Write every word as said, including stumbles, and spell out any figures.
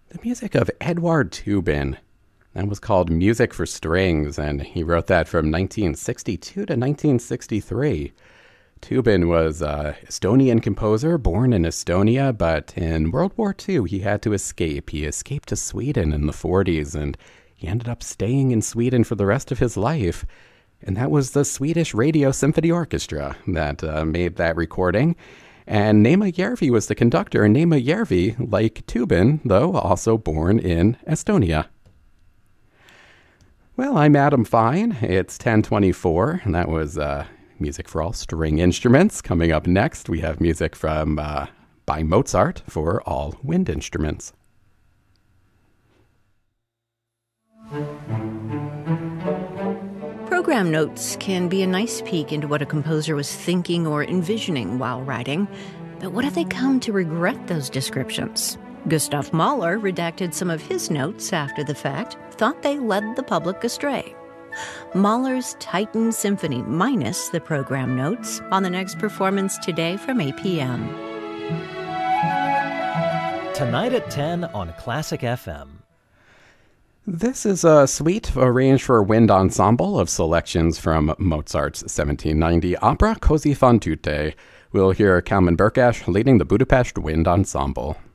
The music of Eduard Toobin. That was called Music for Strings, and he wrote that from nineteen sixty-two to nineteen sixty-three. Toobin was an Estonian composer born in Estonia, but in World War Two he had to escape. He escaped to Sweden in the forties, and he ended up staying in Sweden for the rest of his life. And that was the Swedish Radio Symphony Orchestra that uh, made that recording. And Nema Järvi was the conductor, and Nema Järvi, like Toobin, though, also born in Estonia. Well, I'm Adam Fine. It's ten twenty-four, and that was uh, music for all string instruments. Coming up next, we have music from uh, by Mozart for all wind instruments. Program notes can be a nice peek into what a composer was thinking or envisioning while writing, but what if they come to regret those descriptions? Gustav Mahler redacted some of his notes after the fact, thought they led the public astray. Mahler's Titan Symphony minus the program notes on the next performance today from eight p.m. Tonight at ten on Classic F M. This is a suite arranged for wind ensemble of selections from Mozart's seventeen ninety opera Così fan tutte. We'll hear Kalman Berkesh leading the Budapest Wind Ensemble.